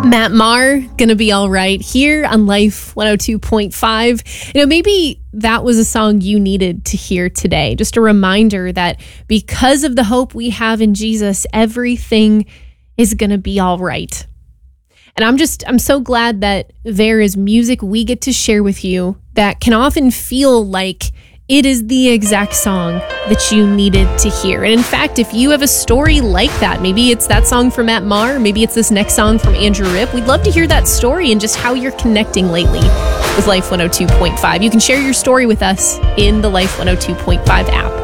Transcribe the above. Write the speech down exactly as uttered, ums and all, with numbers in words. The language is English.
Matt Maher, Gonna Be All Right, here on Life one oh two point five. You know, maybe that was a song you needed to hear today. Just a reminder that because of the hope we have in Jesus, everything is gonna be all right. And I'm just, I'm so glad that there is music we get to share with you that can often feel like it is the exact song that you needed to hear. And in fact, if you have a story like that, maybe it's that song from Matt Maher, maybe it's this next song from Andrew Ripp, we'd love to hear that story and just how you're connecting lately with Life one oh two point five. You can share your story with us in the Life one oh two point five app.